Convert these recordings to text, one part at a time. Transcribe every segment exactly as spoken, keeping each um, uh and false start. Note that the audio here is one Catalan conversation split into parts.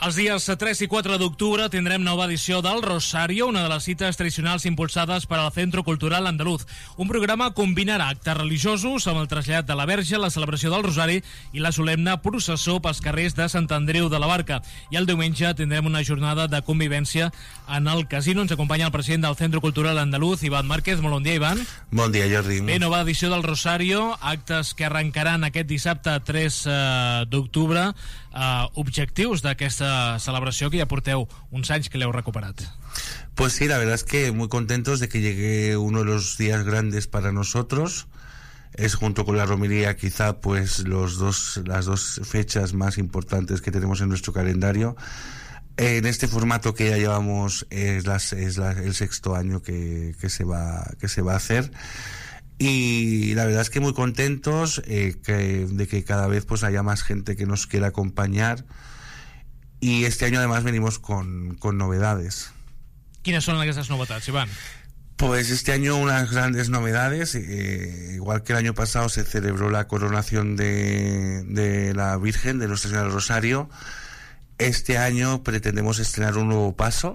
Els dies tres i quatre d'octubre tindrem nova edició del Rosario, una de les cites tradicionals impulsades per al Centro Cultural Andaluz. Un programa combinarà actes religiosos amb el trasllat de la Verge, la celebració del Rosari i la solemne processó pels carrers de Sant Andreu de la Barca. I el diumenge tindrem una jornada de convivència en el casino. Ens acompanya el president del Centro Cultural Andaluz, Iván Márquez. Molt bon dia, Iván. Bon dia, Jordi. Bé, nova edició del Rosario, actes que arrencaran aquest dissabte tres d'octubre. Uh, objectius d'aquesta celebració que ja porteu uns anys que l'heu recuperat. Pues sí, la verdad es que muy contentos de que llegue uno de los días grandes para nosotros. Es, junto con la romería, quizá pues los dos las dos fechas más importantes que tenemos en nuestro calendario. En este formato que ya llevamos es, las, es la, el sexto año que, que se va que se va a hacer. Y la verdad es que muy contentos eh, que, de que cada vez pues haya más gente que nos quiera acompañar, y este año además venimos con, con novedades. ¿Quiénes son estas novedades, Iván? Pues este año unas grandes novedades, eh, igual que el año pasado se celebró la coronación de, de la Virgen de Nuestra Señora del Rosario. Este año pretendemos estrenar un nuevo paso,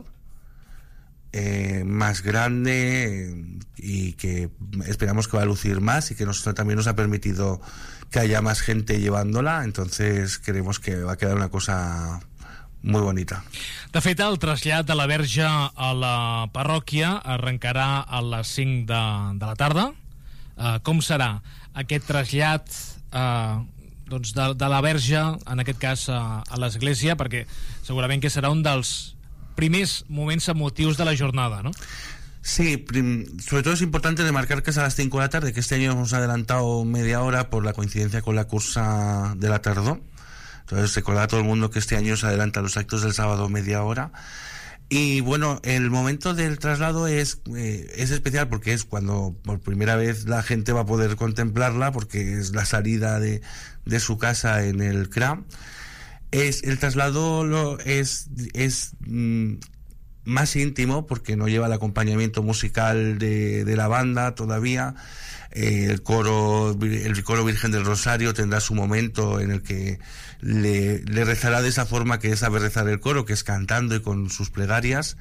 Eh, más grande, eh, y que esperamos que va a lucir más, y que nos, también nos ha permitido que haya más gente llevándola. Entonces creemos que va a quedar una cosa muy bonita. De fet, el trasllat de la Verge a la parròquia arrencarà a les cinc de, de la tarda. Uh, com serà aquest trasllat uh, doncs de, de la Verge, en aquest cas uh, a l'església, perquè segurament que serà un dels primers momentos emotivos de la jornada, ¿no? Sí, prim, sobre todo es importante remarcar que es a las cinco de la tarde, que este año hemos adelantado media hora por la coincidencia con la cursa de la tardó. Entonces recordar a todo el mundo que este año se adelantan los actos del sábado media hora. Y bueno, el momento del traslado es, eh, es especial porque es cuando por primera vez la gente va a poder contemplarla, porque es la salida de, de su casa en el C R A. Es, el traslado lo, es, es mm, más íntimo porque no lleva el acompañamiento musical de, de la banda todavía. Eh, el coro el coro Virgen del Rosario tendrá su momento en el que le, le rezará de esa forma que sabe rezar el coro, que es cantando y con sus plegarias.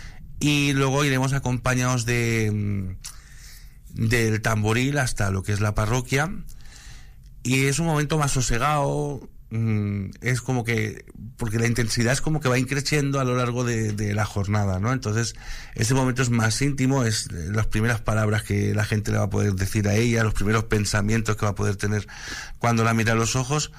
Y luego iremos acompañados de del tamboril hasta lo que es la parroquia, y es un momento más sosegado. Es como que, porque la intensidad es como que va increciendo a lo largo de, de la jornada, ¿no? Entonces ese momento es más íntimo, es las primeras palabras que la gente le va a poder decir a ella, los primeros pensamientos que va a poder tener cuando la mira a los ojos.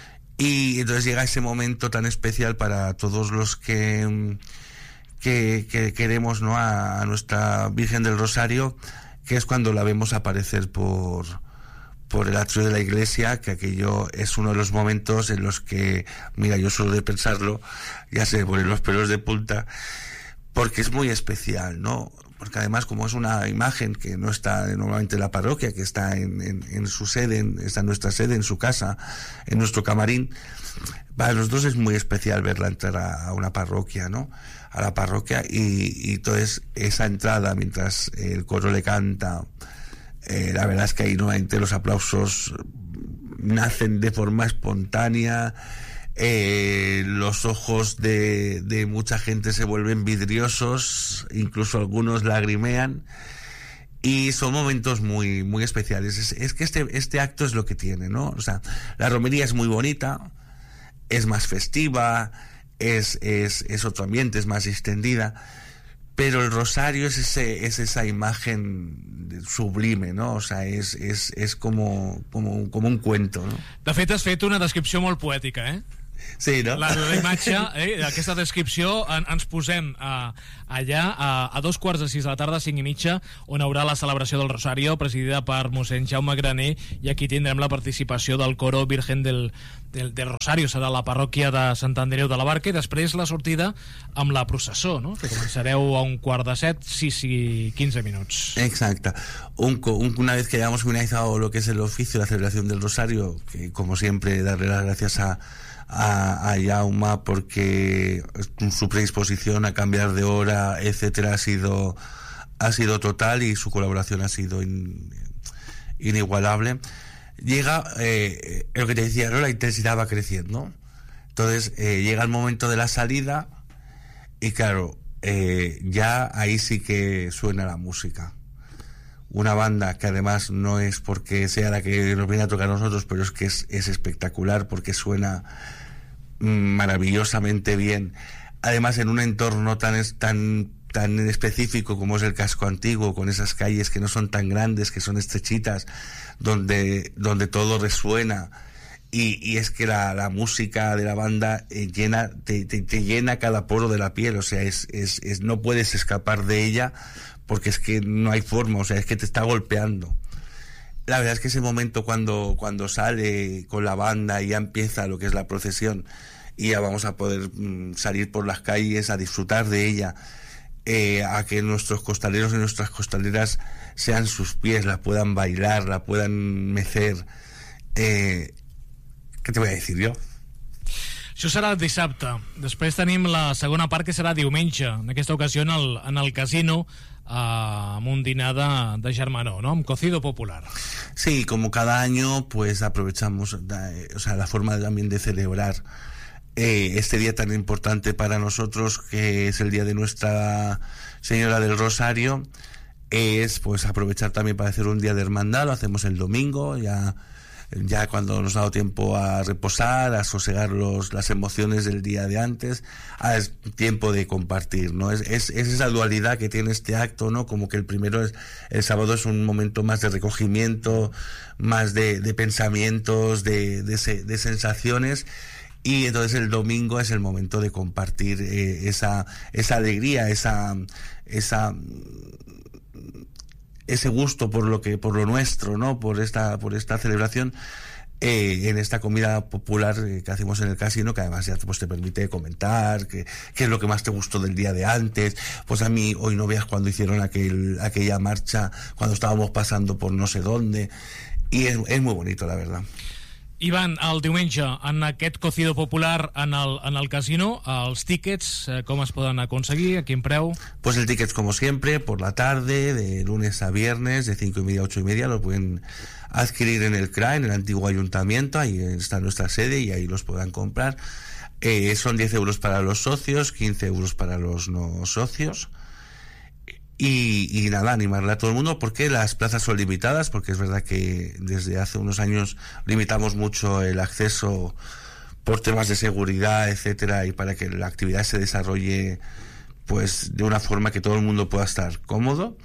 Y entonces llega ese momento tan especial para todos los que que, que queremos, ¿no?, a, a nuestra Virgen del Rosario, que es cuando la vemos aparecer por por el atrio de la iglesia, que aquello es uno de los momentos en los que, mira, yo solo de pensarlo ya se me ponen los pelos de punta, porque es muy especial, ¿no? Porque además, como es una imagen que no está normalmente en la parroquia, que está en, en, en su sede, en, está en nuestra sede, en su casa, en nuestro camarín, para nosotros es muy especial verla entrar a, a una parroquia, ¿no? A la parroquia, y, y entonces esa entrada mientras el coro le canta. Eh, la verdad es que ahí nuevamente los aplausos nacen de forma espontánea, eh, los ojos de, de mucha gente se vuelven vidriosos, incluso algunos lagrimean, y son momentos muy muy especiales. Es, es que este, este acto es lo que tiene, ¿no? O sea, la romería es muy bonita, es más festiva, es, es, es otro ambiente, es más extendida, pero el rosario es ese es esa imagen sublime, ¿no? O sea, es es es como como como un cuento, ¿no? De fet, has fet una descripció molt poètica, eh? Sí, no? La, la imatge, eh, aquesta descripció, en, ens posem a, allà a, a dos quarts de sis de la tarda, cinc i mitja, on haurà la celebració del Rosario, presidida per mossèn Jaume Graner, i aquí tindrem la participació del coro Virgen del, del, del Rosario. Serà la parròquia de Sant Andreu de la Barca, i després la sortida amb la processó, no? Que començareu a un quart de set, sis i quinze minuts. Exacte. Un, un, una vez que hayamos finalizado lo que es el oficio, la celebración del Rosario, que como siempre darle las gracias a A, a Jaume, porque su predisposición a cambiar de hora, etcétera, ha sido ha sido total, y su colaboración ha sido in, inigualable. Llega, eh, lo que te decía, ¿no? La intensidad va creciendo. Entonces eh, llega el momento de la salida y claro, eh, ya ahí sí que suena la música. Una banda que además no es porque sea la que nos viene a tocar a nosotros, pero es que es, es espectacular porque suena mm, maravillosamente bien. Además en un entorno tan, tan, tan específico como es el casco antiguo, con esas calles que no son tan grandes, que son estrechitas, donde, donde todo resuena. Y, y es que la, la música de la banda eh, llena, te, te, te llena cada poro de la piel, o sea, es, es, es, no puedes escapar de ella porque es que no hay forma, o sea, es que te está golpeando. La verdad es que ese momento cuando, cuando sale con la banda y ya empieza lo que es la procesión y ya vamos a poder mm, salir por las calles a disfrutar de ella, eh, a que nuestros costaleros y nuestras costaleras sean sus pies, la puedan bailar, la puedan mecer, eh, què te voy a decir jo? Això serà el dissabte. Després tenim la segona part, que serà diumenge. En aquesta ocasió en el, en el casino, eh, amb un dinar de, de germanor, ¿no? Amb cocido popular. Sí, como cada año, pues aprovechamos eh, o sea, la forma también de celebrar eh, este día tan importante para nosotros, que es el día de Nuestra Señora del Rosario. Es pues aprovechar también para hacer un día de hermandad. Lo hacemos el domingo, ya... ya cuando nos ha dado tiempo a reposar, a sosegar los, las emociones del día de antes, ah, es tiempo de compartir, ¿no? Es, es, es esa dualidad que tiene este acto, ¿no? Como que el primero es, el sábado es un momento más de recogimiento, más de, de pensamientos, de, de, de sensaciones, y entonces el domingo es el momento de compartir eh, esa, esa alegría, esa, esa ese gusto por lo que por lo nuestro, ¿no? Por esta por esta celebración eh, en esta comida popular eh, que hacemos en el casino, que además ya pues, te permite comentar qué es lo que más te gustó del día de antes. Pues a mí hoy no veas cuando hicieron aquel aquella marcha, cuando estábamos pasando por no sé dónde, y es, es muy bonito, la verdad. Ivan, el diumenge, en aquest cocido popular en el, en el casino, els tíquets, eh, com es poden aconseguir? A quin preu? Pues el ticket, como siempre, por la tarde, de lunes a viernes, de cinco y media a ocho y media, lo pueden adquirir en el C R A, en el antiguo ayuntamiento, ahí está nuestra sede y ahí los podrán comprar. Eh, son diez euros para los socios, quince euros para los no socios. Y, y nada, animarle a todo el mundo, porque las plazas son limitadas, porque es verdad que desde hace unos años limitamos mucho el acceso por temas de seguridad, etcétera, y para que la actividad se desarrolle pues de una forma que todo el mundo pueda estar cómodo.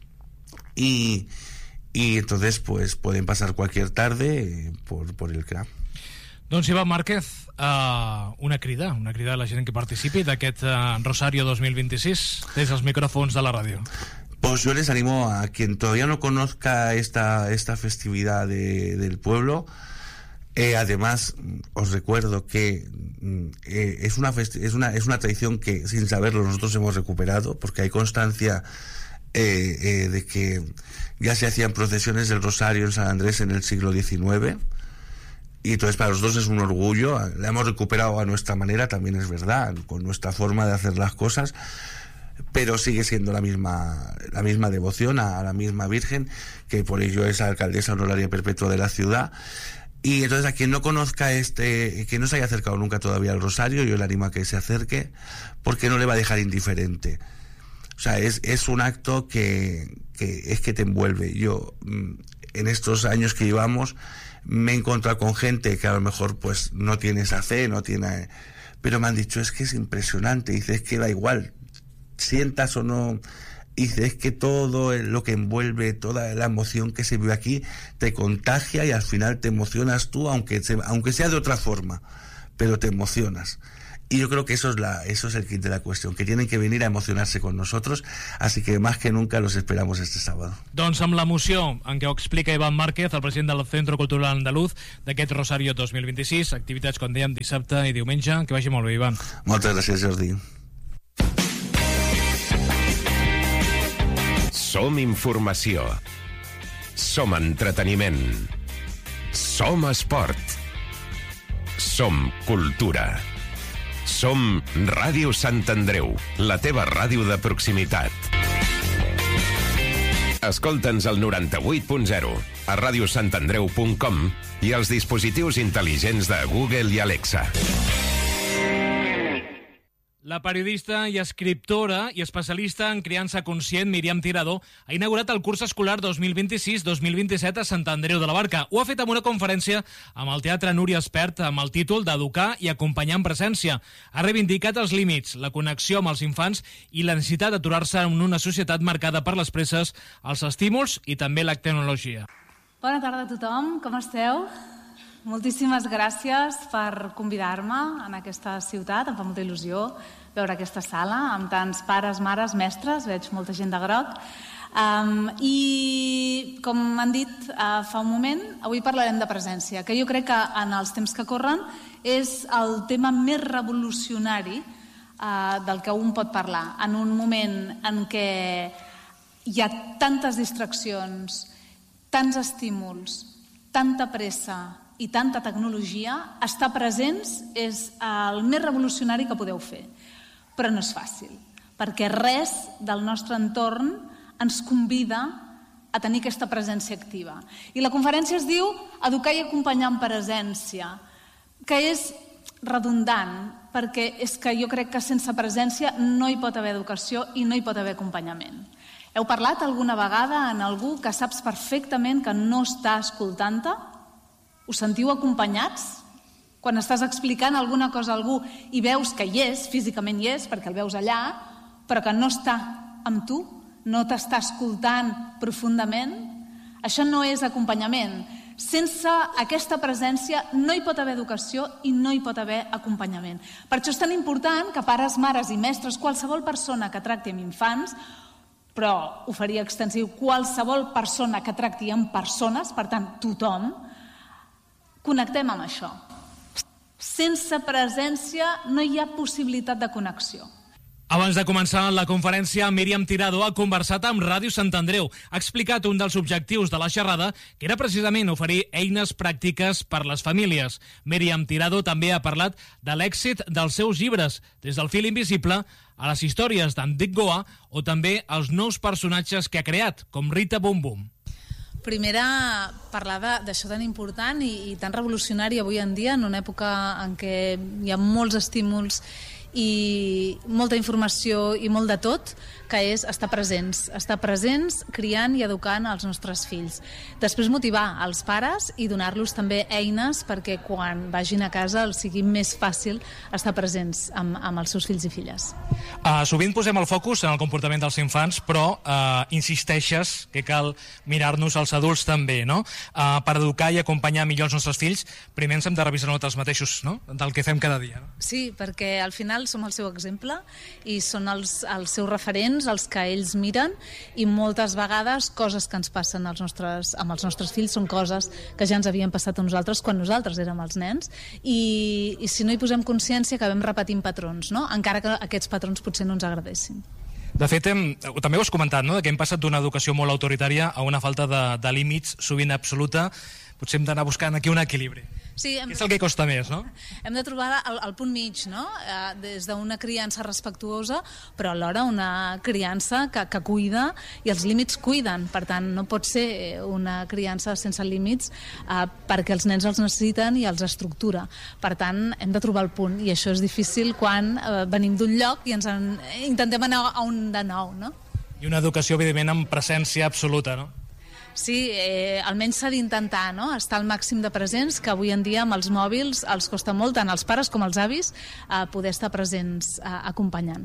Y, y entonces pues pueden pasar cualquier tarde por, por el C R A. Doncs Iván Márquez, uh, una crida, una crida a la gent que participi d'aquest uh, Rosario dos mil veintiséis des dels micrófonos de la radio. Pues yo les animo a quien todavía no conozca esta, esta festividad de, del pueblo. Eh, además, os recuerdo que eh, es, una festi- es, una, es una tradición que sin saberlo nosotros hemos recuperado, porque hay constancia eh, eh, de que ya se hacían procesiones del Rosario en San Andrés en el siglo diecinueve. Y entonces para nosotros es un orgullo, la hemos recuperado a nuestra manera, también es verdad, con nuestra forma de hacer las cosas, pero sigue siendo la misma la misma devoción a, a la misma Virgen, que por ello es alcaldesa honoraria perpetua de la ciudad. Y entonces a quien no conozca este, que no se haya acercado nunca todavía al Rosario, yo le animo a que se acerque, porque no le va a dejar indiferente. O sea, es, es un acto que, que es que te envuelve. Yo, en estos años que llevamos, me he encontrado con gente que a lo mejor pues no tiene esa fe, no tiene, pero me han dicho, es que es impresionante. Y dice, es que da igual, sientas o no. Y dice, es que todo lo que envuelve, toda la emoción que se vive aquí, te contagia y al final te emocionas tú, aunque, se, aunque sea de otra forma, pero te emocionas. Y yo creo que eso es la, eso es el kit de la cuestión, que tienen que venir a emocionarse con nosotros, así que más que nunca los esperamos este sábado. Doncs amb l'emoció en què ho explica Iván Márquez, el president del Centro Cultural Andaluz, d'aquest Rosario dos mil vint-i-sis, activitats, com dèiem, dissabte i diumenge. Que vagi molt bé, Iván. Moltes gràcies, Jordi. Som informació. Som entreteniment. Som esport. Som cultura. Som Ràdio Sant Andreu, la teva ràdio de proximitat. Escolta'ns al noranta-vuit punt zero, a radiosantandreu punt com i als dispositius intel·ligents de Google i Alexa. La periodista i escriptora i especialista en criança conscient Míriam Tirado ha inaugurat el curs escolar dos mil vint-i-sis dos mil vint-i-set a Sant Andreu de la Barca. Ho ha fet amb una conferència amb el Teatre Núria Espert amb el títol d'Educar i acompanyar en presència. Ha reivindicat els límits, la connexió amb els infants i la necessitat d'aturar-se en una societat marcada per les presses, els estímuls i també la tecnologia. Bona tarda a tothom, com esteu? Moltíssimes gràcies per convidar-me en aquesta ciutat. Em fa molta il·lusió veure aquesta sala amb tants pares, mares, mestres. Veig molta gent de groc. Um, I, com m'han dit uh, fa un moment, avui parlarem de presència, que jo crec que en els temps que corren és el tema més revolucionari uh, del que un pot parlar. En un moment en què hi ha tantes distraccions, tants estímuls, tanta pressa i tanta tecnologia, estar presents és el més revolucionari que podeu fer. Però no és fàcil, perquè res del nostre entorn ens convida a tenir aquesta presència activa. I la conferència es diu Educar i acompanyar en presència, que és redundant, perquè és que jo crec que sense presència no hi pot haver educació i no hi pot haver acompanyament. Heu parlat alguna vegada en algú que saps perfectament que no està escoltant-te? Us sentiu acompanyats? Quan estàs explicant alguna cosa a algú i veus que hi és, físicament hi és, perquè el veus allà, però que no està amb tu, no t'està escoltant profundament, això no és acompanyament. Sense aquesta presència no hi pot haver educació i no hi pot haver acompanyament. Per això és tan important que pares, mares i mestres, qualsevol persona que tracti amb infants, però ho faria extensiu, qualsevol persona que tracti amb persones, per tant, tothom, connectem amb això. Sense presència no hi ha possibilitat de connexió. Abans de començar la conferència, Míriam Tirado ha conversat amb Ràdio Sant Andreu. Ha explicat un dels objectius de la xerrada, que era precisament oferir eines pràctiques per les famílies. Míriam Tirado també ha parlat de l'èxit dels seus llibres, des del fil invisible a les històries d'Antic Goa o també els nous personatges que ha creat, com Rita Bum Bum. Primera, parlar d'això tan important i, i tan revolucionari avui en dia, en una època en què hi ha molts estímuls i molta informació i molt de tot, que és estar presents, estar presents criant i educant els nostres fills. Després motivar els pares i donar-los també eines perquè quan vagin a casa els sigui més fàcil estar presents amb, amb els seus fills i filles. Uh, sovint posem el focus en el comportament dels infants, però uh, insisteixes que cal mirar-nos als adults també, no? Uh, per educar i acompanyar millor els nostres fills, primer ens hem de revisar nosaltres mateixos, no? Del que fem cada dia. No? Sí, perquè al final som el seu exemple i són els, els seus referents, els que ells miren, i moltes vegades coses que ens passen als nostres, amb els nostres fills són coses que ja ens havien passat a nosaltres quan nosaltres érem els nens, i, i si no hi posem consciència acabem repetint patrons, no? Encara que aquests patrons potser no ens agradessin. De fet, hem, també ho has comentat, no? Que hem passat d'una educació molt autoritària a una falta de, de límits sovint absoluta. Potser hem d'anar buscant aquí un equilibri. Sí, hem... és el que costa més, no? Hem de trobar el, el punt mig, no? Eh, des d'una criança respectuosa, però alhora una criança que, que cuida, i els límits cuiden. Per tant, no pot ser una criança sense límits eh, perquè els nens els necessiten i els estructura. Per tant, hem de trobar el punt, i això és difícil quan eh, venim d'un lloc i ens en, intentem anar a un de nou, no? I una educació, evidentment, amb presència absoluta, no? Sí, eh, almenys s'ha d'intentar, no? Estar al màxim de presents, que avui en dia amb els mòbils els costa molt, tant als pares com als avis, eh, poder estar presents eh, acompanyant.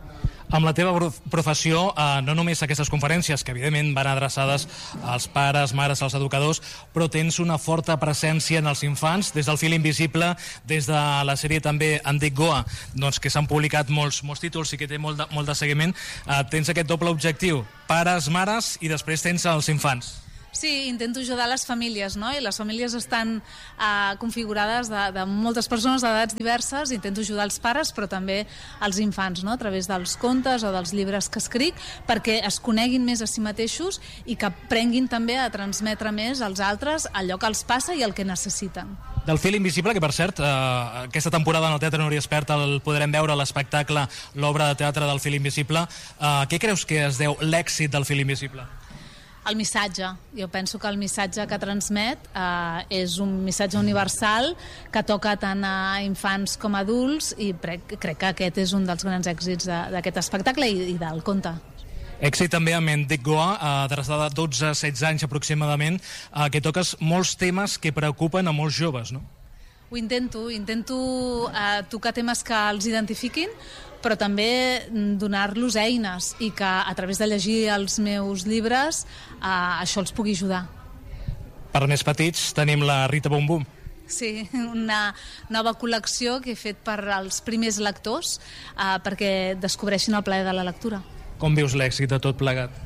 Amb la teva professió, eh, no només aquestes conferències, que evidentment van adreçades als pares, mares, als educadors, però tens una forta presència en els infants, des del fil invisible, des de la sèrie també Antic Goa, doncs, que s'han publicat molts, molts títols i que té molt de, molt de seguiment. Eh, tens aquest doble objectiu, pares, mares, i després tens els infants. Sí, intento ajudar les famílies, no? I les famílies estan eh, configurades de, de moltes persones d'edats diverses. Intento ajudar els pares, però també els infants, no? A través dels contes o dels llibres que escric, perquè es coneguin més a si mateixos i que aprenguin també a transmetre més als altres allò que els passa i el que necessiten. Del fil invisible, que per cert, eh, aquesta temporada en el Teatre Núria Espert el podrem veure, l'espectacle, l'obra de teatre del fil invisible. Eh, què creus que es deu l'èxit del fil invisible? El missatge. Jo penso que el missatge que transmet eh, és un missatge universal que toca tant a infants com a adults i crec, crec que aquest és un dels grans èxits d'aquest espectacle i, i del conte. Èxit també amb en Dic Goa, eh, de dotze a setze anys aproximadament, eh, que toques molts temes que preocupen a molts joves, no? Ho intento, intento eh, tocar temes que els identifiquin, però també donar-los eines i que a través de llegir els meus llibres eh, això els pugui ajudar. Per més petits tenim la Rita Bum Bum. Sí, una nova col·lecció que he fet per als primers lectors eh, perquè descobreixin el plaer de la lectura. Com vius l'èxit de tot plegat?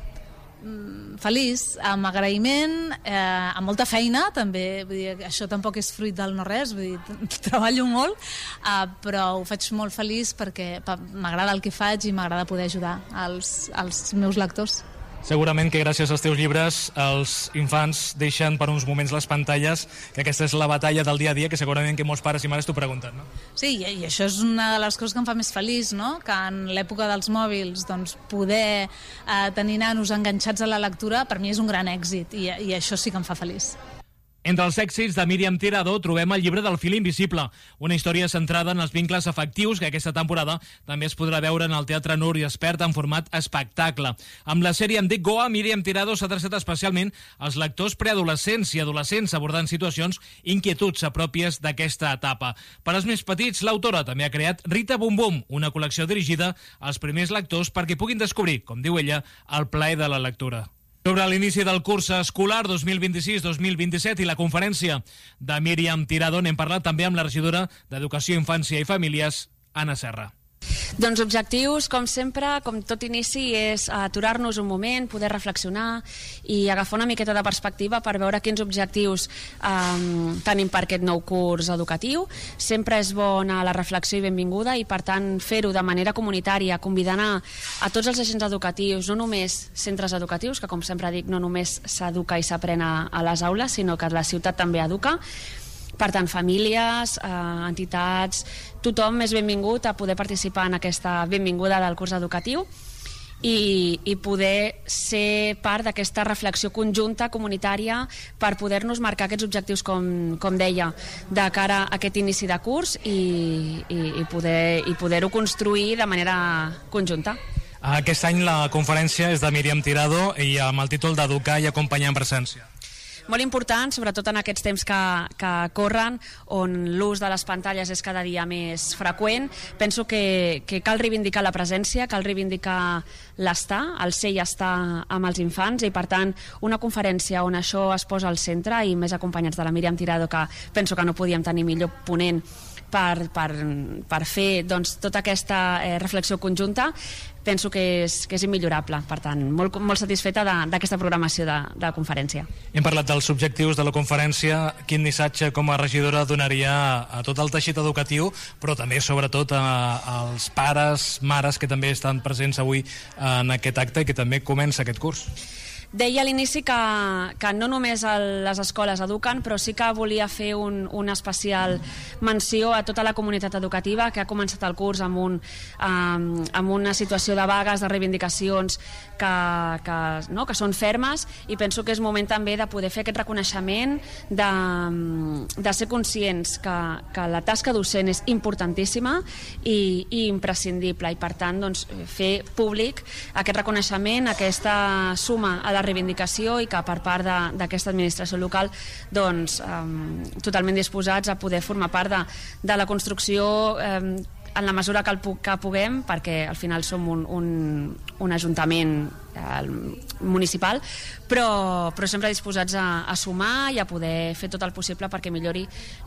Feliç, amb agraïment, eh, amb molta feina, també, vull dir, això tampoc és fruit del no-res, vull dir, treballo molt, eh, però ho faig molt feliç perquè m'agrada el que faig i m'agrada poder ajudar als, als meus lectors. Segurament que gràcies als teus llibres els infants deixen per uns moments les pantalles, que aquesta és la batalla del dia a dia que segurament que molts pares i mares t'ho pregunten, no? Sí, i això és una de les coses que em fa més feliç, no? Que en l'època dels mòbils doncs, poder eh, tenir nanos enganxats a la lectura per mi és un gran èxit i, i això sí que em fa feliç. Entre els èxits de Míriam Tirado trobem el llibre del fil invisible, una història centrada en els vincles afectius que aquesta temporada també es podrà veure en el Teatre Núria Espert en format espectacle. Amb la sèrie Em dic Goa, Míriam Tirado s'ha adreçat especialment als lectors preadolescents i adolescents abordant situacions i inquietuds pròpies d'aquesta etapa. Per als més petits, l'autora també ha creat Rita Bum Bum, una col·lecció dirigida als primers lectors perquè puguin descobrir, com diu ella, el plaer de la lectura. Sobre l'inici del curs escolar dos mil vint-i-sis dos mil vint-i-set i la conferència de Míriam Tirado n'hem parlat també amb la regidora d'Educació, Infància i Famílies, Anna Serra. Doncs objectius, com sempre, com tot inici, és aturar-nos un moment, poder reflexionar i agafar una miqueta de perspectiva per veure quins objectius eh, tenim per aquest nou curs educatiu. Sempre és bona la reflexió i benvinguda i, per tant, fer-ho de manera comunitària, convidant a, a tots els agents educatius, no només centres educatius, que com sempre dic, no només s'educa i s'aprèn a, a les aules, sinó que la ciutat també educa. Per tant, famílies, eh, entitats, tothom és benvingut a poder participar en aquesta benvinguda del curs educatiu i, i poder ser part d'aquesta reflexió conjunta, comunitària, per poder-nos marcar aquests objectius, com, com deia, de cara a aquest inici de curs i, i, i poder, i poder-ho construir de manera conjunta. Aquest any la conferència és de Míriam Tirado i amb el títol d'Educar i Acompanyar en Presència. Molt important, sobretot en aquests temps que, que corren, on l'ús de les pantalles és cada dia més freqüent. Penso que, que cal reivindicar la presència, cal reivindicar l'estar, el ser i estar amb els infants, i per tant una conferència on això es posa al centre i més acompanyats de la Míriam Tirado, que penso que no podíem tenir millor ponent per, per, per fer doncs, tota aquesta eh, reflexió conjunta. Penso que és, que és immillorable, per tant, molt, molt satisfeta d'aquesta programació de, de la conferència. Hem parlat dels objectius de la conferència. Quin missatge com a regidora donaria a tot el teixit educatiu, però també sobretot a, als pares, mares que també estan presents avui en aquest acte i que també comença aquest curs? Deia a l'inici que, que no només el, les escoles eduquen, però sí que volia fer un, una especial menció a tota la comunitat educativa que ha començat el curs amb, un, um, amb una situació de vagues, de reivindicacions que, que, no, que són fermes, i penso que és moment també de poder fer aquest reconeixement, de, de ser conscients que, que la tasca docent és importantíssima i, i imprescindible, i per tant doncs, fer públic aquest reconeixement, aquesta suma a la reivindicació, i que per part d'aquesta administració local doncs, um, totalment disposats a poder formar part de, de la construcció um, en la mesura que, el, que puguem, perquè al final som un, un, un ajuntament eh, municipal, però, però sempre disposats a, a sumar i a poder fer tot el possible perquè millori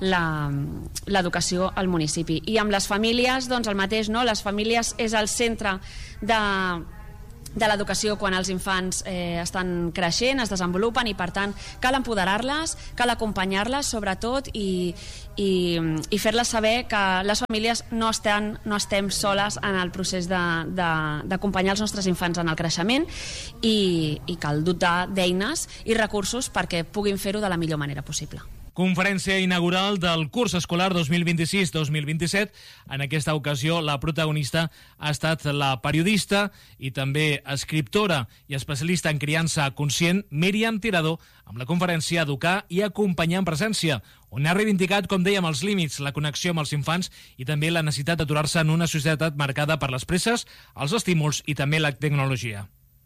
l'educació al municipi. I amb les famílies, doncs el mateix, no? Les famílies és el centre de de l'educació quan els infants eh, estan creixent, es desenvolupen, i per tant cal empoderar-les, cal acompanyar-les sobretot, i, i, i fer-les saber que les famílies no, estan, no estem soles en el procés d'acompanyar els nostres infants en el creixement, i, i cal dotar d'eines i recursos perquè puguin fer-ho de la millor manera possible. Conferència inaugural del curs escolar dos mil vint-i-sis dos mil vint-i-set. En aquesta ocasió la protagonista ha estat la periodista i també escriptora i especialista en criança conscient Míriam Tirado, amb la conferència Educar i acompanyar en presència, on ha reivindicat, com dèiem, els límits, la connexió amb els infants i també la necessitat d'aturar-se en una societat marcada per les presses, els estímuls i també la tecnologia.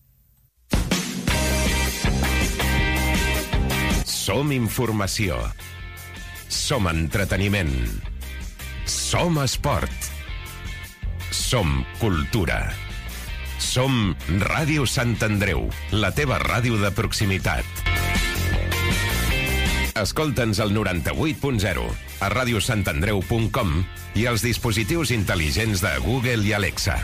Som informació. Som entreteniment. Som esport. Som cultura. Som Ràdio Sant Andreu, la teva ràdio de proximitat. Escolta'ns al noranta-vuit punt zero, a ràdio sant andreu punt com i als dispositius intel·ligents de Google i Alexa.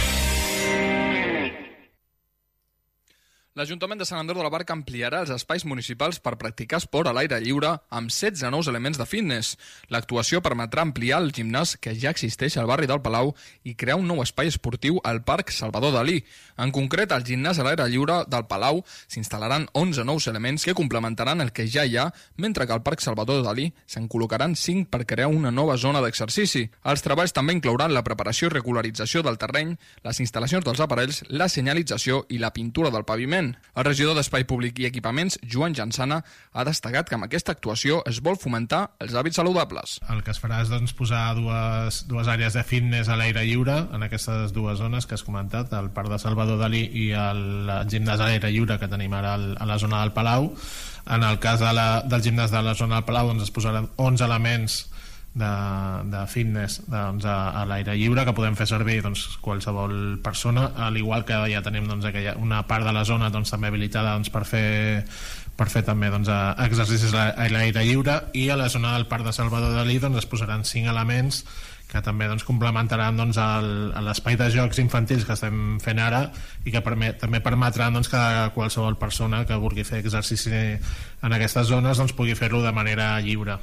L'Ajuntament de Sant Andreu de la Barca ampliarà els espais municipals per practicar esport a l'aire lliure amb setze nous elements de fitness. L'actuació permetrà ampliar el gimnàs que ja existeix al barri del Palau i crear un nou espai esportiu al Parc Salvador Dalí. En concret, al gimnàs a l'aire lliure del Palau s'instal·laran onze nous elements que complementaran el que ja hi ha, mentre que al Parc Salvador Dalí se'n col·locaran cinc per crear una nova zona d'exercici. Els treballs també inclouran la preparació i regularització del terreny, les instal·lacions dels aparells, la senyalització i la pintura del paviment. El regidor d'Espai Públic i Equipaments, Joan Jansana, ha destacat que amb aquesta actuació es vol fomentar els hàbits saludables. El que es farà és doncs, posar dues, dues àrees de fitness a l'aire lliure en aquestes dues zones que has comentat, el Parc de Salvador Dalí i el gimnàs a l'aire lliure que tenim ara a la zona del Palau. En el cas de la, del gimnàs de la zona del Palau doncs, es posaran onze elements de, de fitness doncs, a, a l'aire lliure que podem fer servir doncs, qualsevol persona, al igual que ja tenim doncs, aquella, una part de la zona doncs, també habilitada doncs, per fer per fer també doncs, exercicis a l'aire lliure, i a la zona del Parc de Salvador Dalí doncs, es posaran cinc elements que també doncs, complementaran doncs, l'espai de jocs infantils que estem fent ara i que permet, també permetran doncs, que qualsevol persona que vulgui fer exercici en aquestes zones doncs, pugui fer-lo de manera lliure.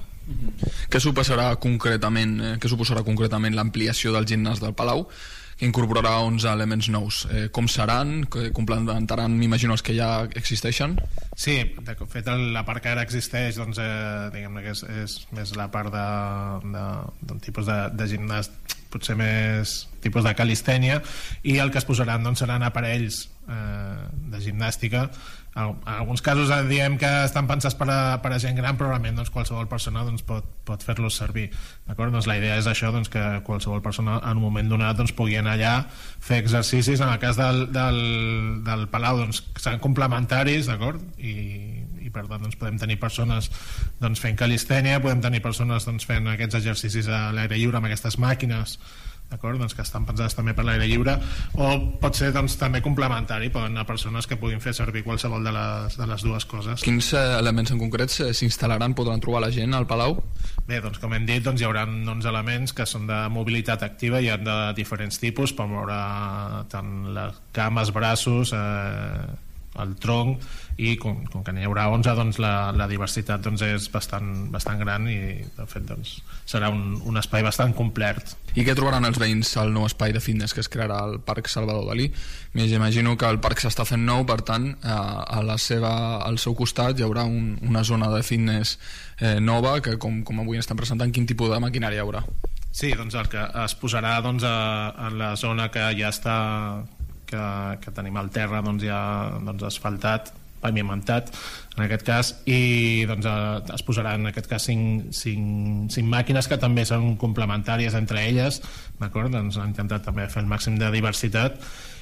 Què suposarà concretament, eh, què suposarà concretament l'ampliació del gimnàs del Palau, que incorporarà onze elements nous? Eh, com seran? Que complementaran, m'imagino, els que ja existeixen? Sí, de fet la part que ara existeix doncs, eh, diguem-ne que és, és més la part de, de, d'un tipus de, de gimnàs potser més tipus de calistènia, i el que es posaran doncs, seran aparells eh, de gimnàstica. En alguns casos diem que estan pensats per a, per a gent gran, però realment doncs, qualsevol persona doncs, pot, pot fer-los servir, d'acord? Doncs la idea és això, doncs, que qualsevol persona en un moment donat doncs, pugui anar allà, fer exercicis. En el cas del, del, del Palau doncs, seran complementaris, d'acord? I, i per tant doncs, podem tenir persones doncs, fent calistènia, podem tenir persones doncs, fent aquests exercicis a l'aire lliure amb aquestes màquines, d'acord? Doncs que estan pensades també per l'aire lliure, o pot ser doncs, també complementari, poden anar persones que puguin fer servir qualsevol de les, de les dues coses. Quins eh, elements en concret s'instal·laran, podran trobar la gent al Palau? Bé, doncs com hem dit, doncs, hi haurà onze elements que són de mobilitat activa, hi ha de diferents tipus, per moure tant les cames, braços, eh, el tronc, i com, com que n'hi haurà onze, doncs la, la diversitat doncs, és bastant, bastant gran, i de fet doncs, serà un, un espai bastant complet. I què trobaran els veïns al nou espai de fitness que es crearà al Parc Salvador Dalí? M'imagino que el parc s'està fent nou, per tant a la seva, al seu costat hi haurà un, una zona de fitness eh, nova, que com, com avui estem presentant, quin tipus de maquinària hi haurà? Sí, doncs el que es posarà doncs, a, a la zona que ja està, que, que tenim al terra doncs, ja doncs, asfaltat, pavimentat en aquest cas, i doncs, eh, es posaran en aquest cas cinc, cinc, cinc màquines que també són complementàries entre elles, d'acord? Doncs han intentat també fer el màxim de diversitat,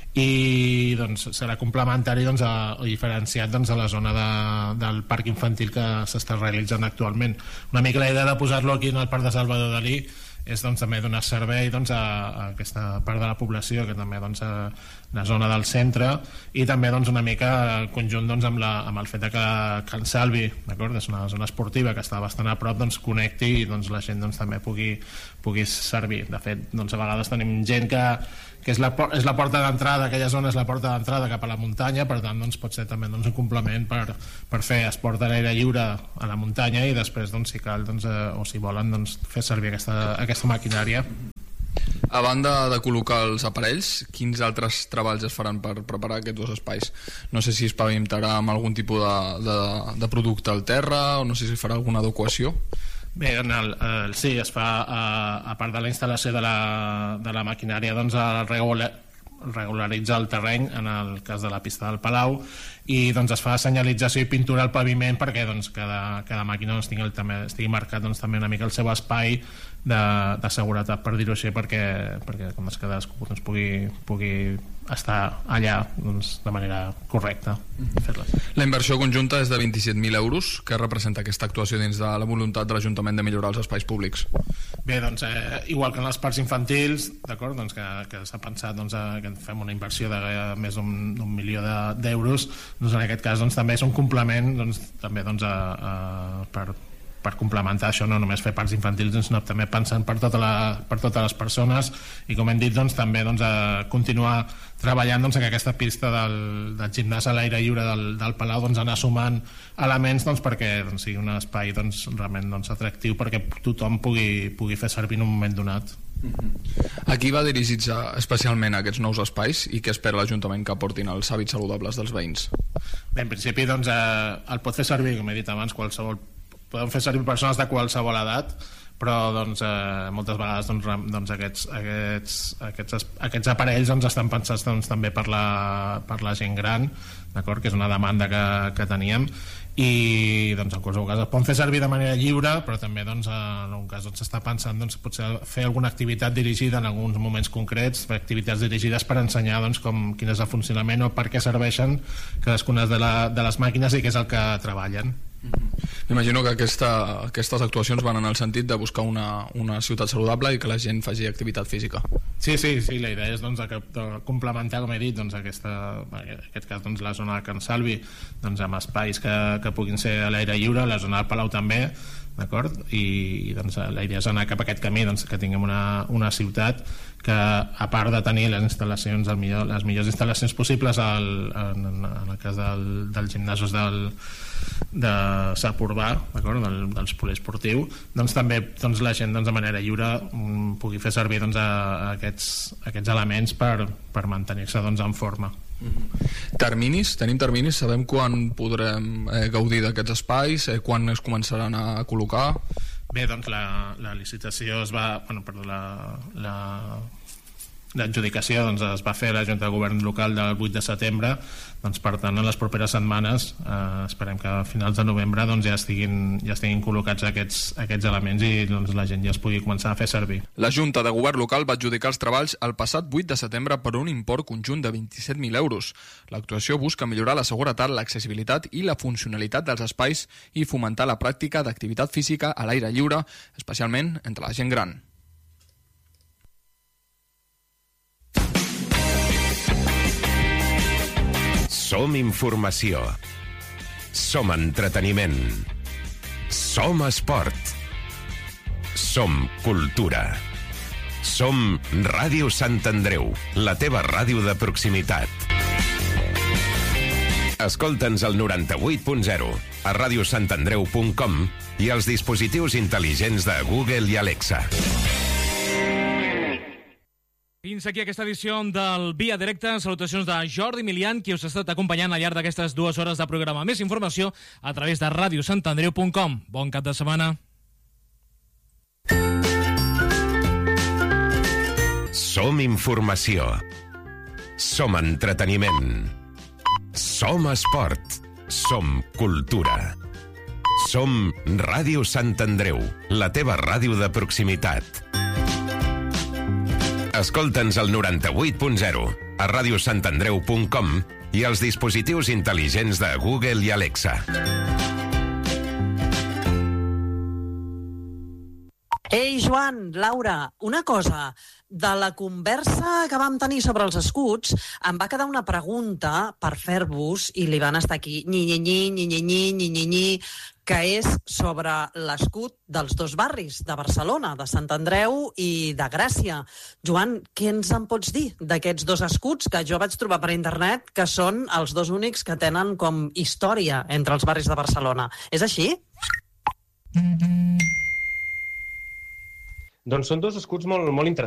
i doncs, serà complementari doncs, a, o diferenciat doncs, a la zona de, del parc infantil que s'està realitzant actualment. Una mica la idea de posar-lo aquí en el Parc de Salvador Dalí és doncs, també donar servei doncs, a, a aquesta part de la població, que també doncs, a la zona del centre, i també doncs, una mica el conjunt doncs, amb, la, amb el fet de que Can Salvi, d'acord? És una zona esportiva que està bastant a prop, doncs, connecti i doncs, la gent doncs, també pugui, pugui servir. De fet, doncs, a vegades tenim gent que, que és, la, és la porta d'entrada, aquella zona és la porta d'entrada cap a la muntanya, per tant doncs, pot ser també doncs, un complement per, per fer esport a l'aire lliure a la muntanya, i després doncs, si cal doncs, eh, o si volen doncs, fer servir aquesta, aquesta maquinària. A banda de col·locar els aparells, quins altres treballs es faran per preparar aquests dos espais? No sé si es pavimentarà amb algun tipus de, de, de producte al terra, o no sé si farà alguna adequació. Bé, en el, el, sí, es fa, a, a part de la instal·lació de la, de la maquinària, doncs el regular, regularitza el terreny en el cas de la pista del Palau, i doncs es fa senyalització i pintura al paviment perquè doncs, cada, cada màquina doncs, tingui, el, també, estigui marcat doncs, també una mica el seu espai de, de seguretat, per dir-ho així, perquè, perquè com es cadascú doncs, pugui, pugui estar allà doncs, de manera correcta. Mm-hmm. La inversió conjunta és de vint-i-set mil euros. Què representa aquesta actuació dins de la voluntat de l'Ajuntament de millorar els espais públics? Bé, doncs, eh, igual que en els parcs infantils, d'acord, doncs, que, que s'ha pensat doncs, a, que fem una inversió de eh, més d'un milió d'euros, doncs, en aquest cas doncs, també és un complement doncs, també doncs, a, a, per, per complementar això, no només fer parcs infantils, sinó també pensant per, tota la, per totes les persones, i com hem dit doncs, també doncs, a continuar treballant doncs, que aquesta pista del, del gimnàs a l'aire lliure del, del Palau doncs, anar sumant elements doncs, perquè doncs, sigui un espai doncs, realment doncs, atractiu perquè tothom pugui, pugui fer servir en un moment donat. A qui va dirigits especialment a aquests nous espais i què espera l'Ajuntament que aportin els hàbits saludables dels veïns? Bé, en principi doncs, eh, el pot fer servir, com he dit abans, qualsevol, podem fer servir persones de qualsevol edat, però doncs, eh, moltes vegades doncs, doncs, aquests, aquests, aquests, aquests aparells doncs, estan pensats doncs, també per la, per la gent gran, d'acord, que és una demanda que, que teníem, i doncs, en qualsevol cas es poden fer servir de manera lliure, però també doncs, en algun cas doncs, s'està pensant doncs, potser fer alguna activitat dirigida en alguns moments concrets, activitats dirigides per ensenyar doncs, com, quin és el funcionament o per què serveixen cadascuna de, la, de les màquines i què és el que treballen. M'imagino que aquesta, aquestes actuacions van en el sentit de buscar una, una ciutat saludable i que la gent faci activitat física. Sí, sí, sí, la idea és doncs, de, de complementar, com he dit, doncs, aquesta, en aquest cas doncs, la zona de Can Salvi doncs, amb espais que, que puguin ser a l'aire lliure, la zona del Palau també, d'acord? I, i doncs, la idea és anar cap a aquest camí, doncs, que tinguem una, una ciutat que, a part de tenir les instal·lacions, el millor, les millors instal·lacions possibles al, en, en el cas del, del gimnasos del, de Sap Urbà, del, del poliesportiu, doncs també doncs, la gent doncs, de manera lliure um, pugui fer servir doncs, a, a, aquests, aquests elements per, per mantenir-se doncs, en forma. Mm-hmm. Terminis, tenim terminis, sabem quan podrem eh, gaudir d'aquests espais, eh, quan es començaran a col·locar? Bé, doncs la, la licitació es va, bueno, perdó, la, la l'adjudicació doncs, es va fer a la Junta de Govern local del vuit de setembre, doncs, per tant en les properes setmanes eh, esperem que a finals de novembre doncs, ja, estiguin, ja estiguin col·locats aquests, aquests elements i doncs, la gent ja es pugui començar a fer servir. La Junta de Govern local va adjudicar els treballs el passat vuit de setembre per un import conjunt de vint-i-set mil euros. L'actuació busca millorar la seguretat, l'accessibilitat i la funcionalitat dels espais i fomentar la pràctica d'activitat física a l'aire lliure, especialment entre la gent gran. Som informació. Som entreteniment. Som esport. Som cultura. Som Ràdio Sant Andreu, la teva ràdio de proximitat. Escolta'ns al noranta-vuit punt zero, a ràdio sant andreu punt com i als dispositius intel·ligents de Google i Alexa. Fins aquí aquesta edició del Via Directa. Salutacions de Jordi Milian, qui us ha estat acompanyant al llarg d'aquestes dues hores de programa. Més informació a través de ràdio sant andreu punt com. Bon cap de setmana. Som informació. Som entreteniment. Som esport. Som cultura. Som Ràdio Sant Andreu, la teva ràdio de proximitat. Escolta'ns al noranta-vuit punt zero, a ràdio sant andreu punt com i als dispositius intel·ligents de Google i Alexa. Ei, Joan, Laura, una cosa. De la conversa que vam tenir sobre els escuts, em va quedar una pregunta per fer-vos, i li van estar aquí nyi-nyi-nyi, nyi-nyi-nyi, nyi-nyi-nyi, que és sobre l'escut dels dos barris, de Barcelona, de Sant Andreu i de Gràcia. Joan, què ens en pots dir d'aquests dos escuts que jo vaig trobar per internet, que són els dos únics que tenen com història entre els barris de Barcelona? És així? Doncs són dos escuts molt, molt interessants.